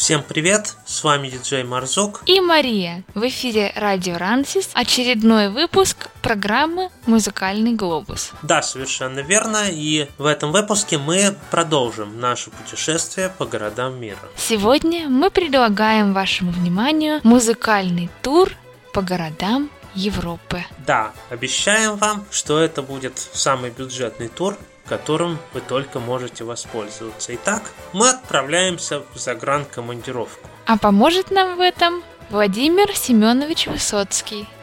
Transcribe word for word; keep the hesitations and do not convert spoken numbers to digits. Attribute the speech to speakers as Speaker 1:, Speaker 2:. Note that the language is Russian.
Speaker 1: Всем привет, с вами диджей Марзук
Speaker 2: и Мария. В эфире Радио Рансис, очередной выпуск программы «Музыкальный глобус».
Speaker 1: Да, совершенно верно, и в этом выпуске мы продолжим наше путешествие по городам мира.
Speaker 2: Сегодня мы предлагаем вашему вниманию музыкальный тур по городам Европы.
Speaker 1: Да, обещаем вам, что это будет самый бюджетный тур, которым вы только можете воспользоваться. Итак, мы отправляемся в загранкомандировку.
Speaker 2: А поможет нам в этом Владимир Семенович Высоцкий.